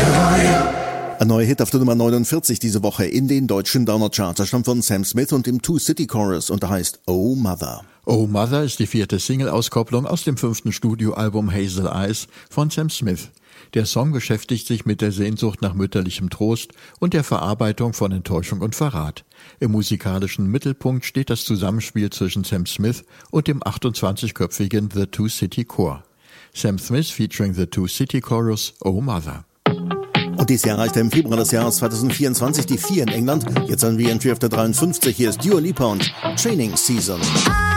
Ein neuer Hit auf der Nummer 49 diese Woche in den deutschen Downer-Charts. Er stammt von Sam Smith und dem Two City Chorus und er heißt Oh Mother. Oh Mother ist die 4. Single-Auskopplung aus dem 5. Studioalbum Hazel Eyes von Sam Smith. Der Song beschäftigt sich mit der Sehnsucht nach mütterlichem Trost und der Verarbeitung von Enttäuschung und Verrat. Im musikalischen Mittelpunkt steht das Zusammenspiel zwischen Sam Smith und dem 28-köpfigen The Two City Chor. Sam Smith featuring The Two City Chorus, Oh Mother. Und dies Jahr erreichte im Februar des Jahres 2024 die 4 in England. Jetzt haben wir Entry auf der 53. Hier ist Dua Lipa und Training Season.